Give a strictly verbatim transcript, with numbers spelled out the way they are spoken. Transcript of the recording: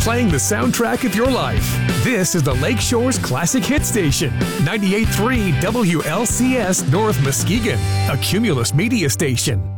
playing the soundtrack of your life. This is the Lakeshore's Classic Hit Station, ninety-eight point three W L C S North Muskegon, a Cumulus media station.